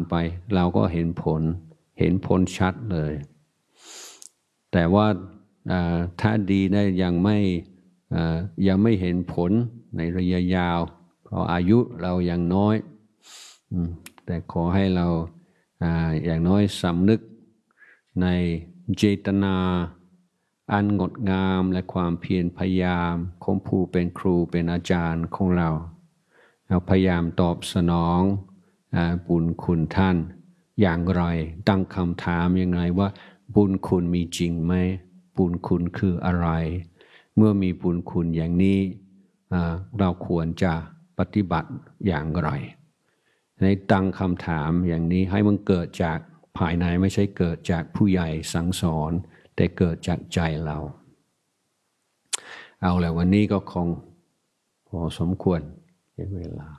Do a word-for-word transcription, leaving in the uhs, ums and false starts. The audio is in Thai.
ไปเราก็เห็นผลเห็นผลชัดเลยแต่ว่าถ้าดีได้ยังไม่ยังไม่เห็นผลในระยะยาวเพราะอายุเรายังน้อยแต่ขอให้เราอย่างน้อยสำนึกในเจตนาอันงดงามและความเพียรพยายามของผู้เป็นครูเป็นอาจารย์ของเราเราพยายามตอบสนองบุญคุณท่านอย่างไรตั้งคำถามยังไงว่าบุญคุณมีจริงไหมบุญคุณคืออะไรเมื่อมีบุญคุณอย่างนี้เราควรจะปฏิบัติอย่างไรในตั้งคำถามอย่างนี้ให้มันเกิดจากภายในไม่ใช่เกิดจากผู้ใหญ่สั่งสอนแต่เกิดจากใจเราเอาแหละวันนี้ก็คงพอสมควรเวลา